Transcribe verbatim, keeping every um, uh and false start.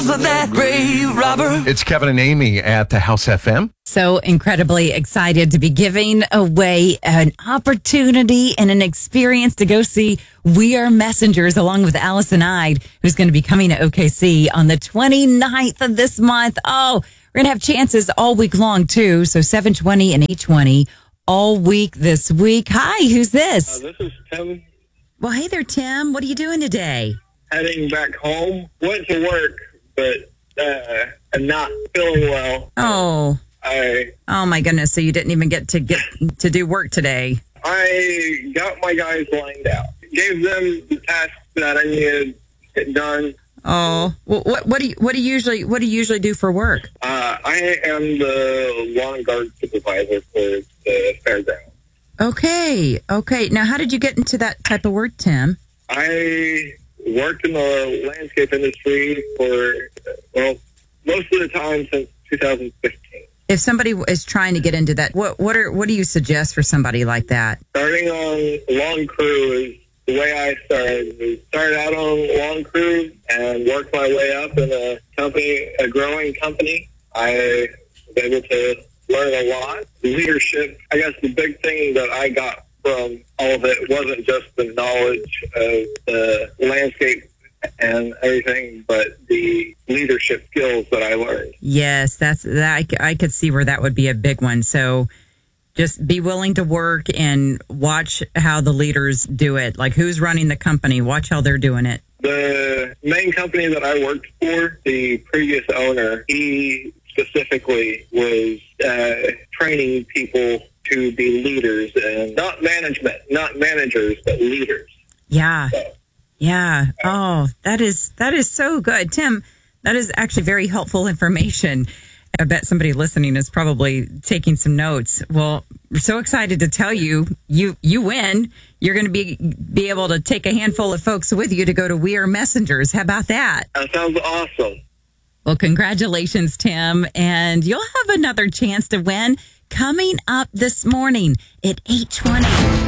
That grave robber. It's Kevin and Amy at the House F M. So incredibly excited to be giving away an opportunity and an experience to go see We Are Messengers along with Allison Ide, who's going to be coming to O K C on the twenty-ninth of this month. Oh, we're going to have chances all week long, too. So seven twenty and eight twenty all week this week. Hi, who's this? Uh, this is Tim. Well, hey there, Tim. What are you doing today? Heading back home. Went to work, but uh, I'm not feeling well. Oh. I Oh, my goodness. So you didn't even get to get to do work today. I got my guys lined out. Gave them the tasks that I needed to get done. Oh, well, what what do you what do you usually what do you usually do for work? Uh, I am the lawn guard supervisor for the fairground. Okay, okay. Now, how did you get into that type of work, Tim? I worked in the landscape industry for, well, most of the time since two thousand fifteen. If somebody is trying to get into that, what what are what do you suggest for somebody like that? Starting on lawn crew is the way I started. I started out on lawn crew and worked my way up in a company, a growing company. I was able to learn a lot. Leadership, I guess the big thing that I got from all of it wasn't just the knowledge of the landscape and everything, but the leadership skills that I learned. Yes, that's that. I, I could see where that would be a big one. So just be willing to work and watch how the leaders do it. Like who's running the company, watch how they're doing it. The main company that I worked for, the previous owner, he specifically was uh, training people to be leaders and not management, not managers, but leaders. Yeah. So, Yeah. Oh, that is that is so good. Tim, that is actually very helpful information. I bet somebody listening is probably taking some notes. Well, we're so excited to tell you, you you win. You're going to be be able to take a handful of folks with you to go to We Are Messengers. How about that? That sounds awesome. Well, congratulations, Tim. And you'll have another chance to win coming up this morning at eight twenty.